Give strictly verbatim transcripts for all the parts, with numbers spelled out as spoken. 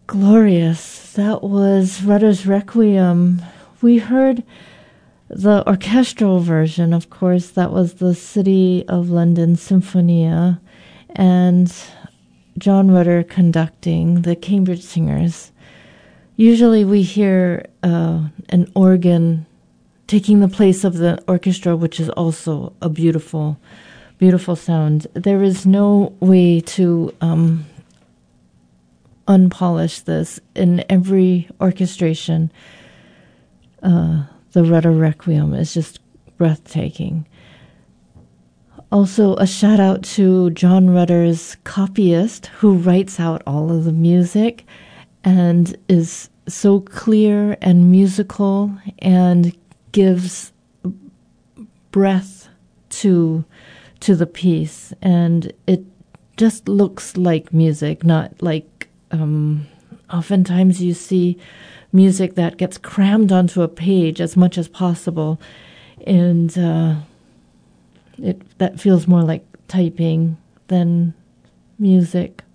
Glorious. That was Rudder's Requiem. We heard the orchestral version, of course. That was the City of London Symphonia, and John Rudder conducting the Cambridge Singers. Usually we hear uh, an organ taking the place of the orchestra, which is also a beautiful, beautiful sound. There is no way to um, unpolish this. In every orchestration, uh, the Rudder Requiem is just breathtaking. Also, a shout out to John Rudder's copyist, who writes out all of the music and is so clear and musical and gives breath to to the piece, and it just looks like music, not like um, oftentimes you see music that gets crammed onto a page as much as possible, and uh, it that feels more like typing than music.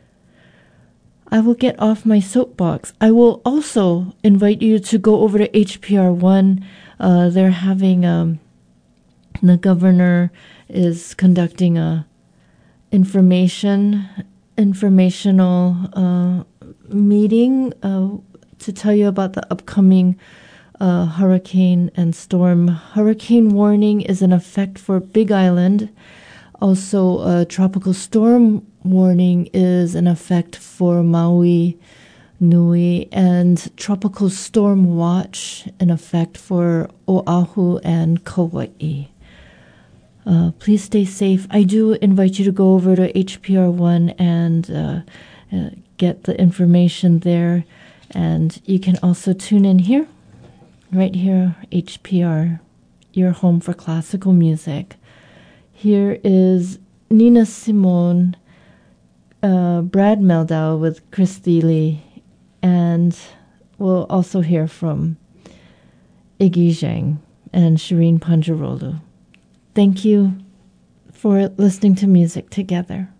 I will get off my soapbox. I will also invite you to go over to H P R one. Uh, they're having um, the governor is conducting a information informational uh, meeting uh, to tell you about the upcoming uh, hurricane and storm. Hurricane warning is in effect for Big Island. Also, a tropical storm warning is in effect for Maui, Nui, and tropical storm watch in effect for Oahu and Kauai. Uh, please stay safe. I do invite you to go over to H P R one and uh, uh, get the information there. And you can also tune in here, right here, H P R, your home for classical music. Here is Nina Simone, uh, Brad Meldau with Chris Thile, and we'll also hear from Iggy Zhang and Shireen Panjarolu. Thank you for listening to music together.